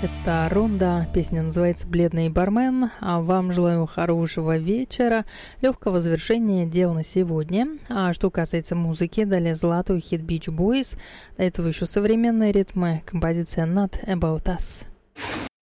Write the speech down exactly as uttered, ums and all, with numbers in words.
Это Ронда, песня называется «Бледный бармен». А вам желаю хорошего вечера, легкого завершения дел на сегодня. А что касается музыки, далее золотой хит Beach Boys, до этого еще современные ритмы, композиция Not About Us.